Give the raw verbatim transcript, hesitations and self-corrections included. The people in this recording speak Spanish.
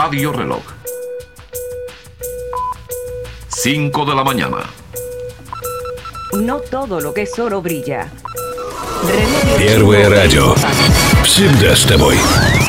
Radio Reloj. cinco de la mañana. No todo lo que es oro brilla. Первое радио. Всегда с тобой.